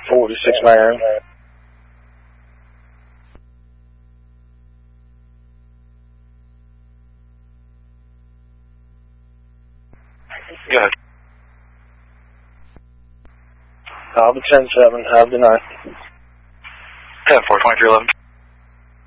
46 man. Good. I'll be 10-7. Have a good night. 10-4, 2311.